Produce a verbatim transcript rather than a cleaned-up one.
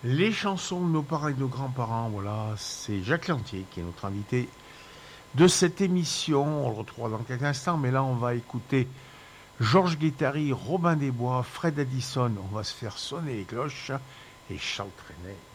Les chansons de nos parents et de nos grands-parents, voilà, c'est Jacques Lantier qui est notre invité de cette émission. On le retrouvera dans quelques instants, mais là, on va écouter Georges Guettari, Robin des Bois, Fred Addison. On va se faire sonner les cloches et Charles Trenet.